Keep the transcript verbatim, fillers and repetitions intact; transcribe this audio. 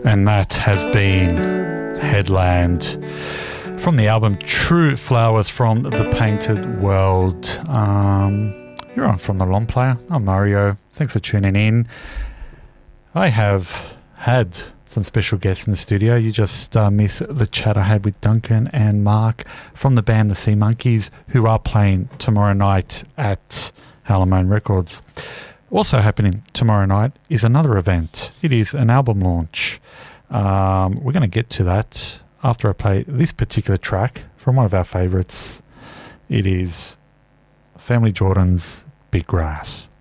And that has been Headland from the album True Flowers from the Painted World. Um, you're on From the Long Player. I'm Mario. Thanks for tuning in. I have had some special guests in the studio. You just uh, missed the chat I had with Duncan and Mark from the band The Sea Monkeys, who are playing tomorrow night at Halloween Records. Also happening tomorrow night is another event. It is an album launch. Um, we're going to get to that after I play this particular track from one of our favourites. It is Family Jordan's Big Grass.